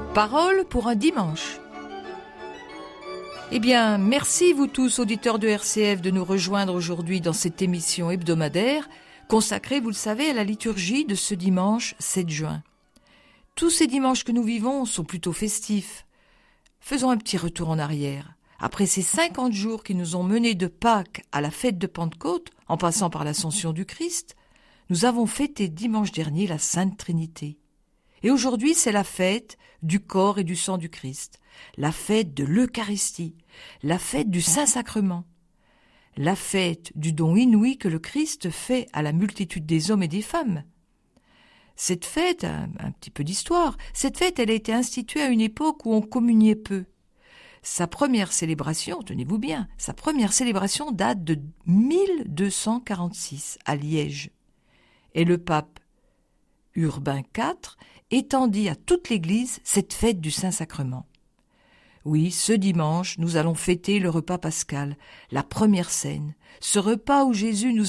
Parole pour un dimanche. Eh bien, merci vous tous, auditeurs de RCF, de nous rejoindre aujourd'hui dans cette émission hebdomadaire consacrée, vous le savez, à la liturgie de ce dimanche 7 juin. Tous ces dimanches que nous vivons sont plutôt festifs. Faisons un petit retour en arrière. Après ces 50 jours qui nous ont menés de Pâques à la fête de Pentecôte, en passant par l'ascension du Christ, nous avons fêté dimanche dernier la Sainte Trinité. Et aujourd'hui, c'est la fête du corps et du sang du Christ, la fête de l'Eucharistie, la fête du Saint-Sacrement, la fête du don inouï que le Christ fait à la multitude des hommes et des femmes. Cette fête, un petit peu d'histoire, cette fête, elle a été instituée à une époque où on communiait peu. Sa première célébration, tenez-vous bien, sa première célébration date de 1246 à Liège. Et le pape Urbain IV étendit à toute l'Église cette fête du Saint-Sacrement. Oui, ce dimanche, nous allons fêter le repas pascal, la première scène, ce repas où Jésus nous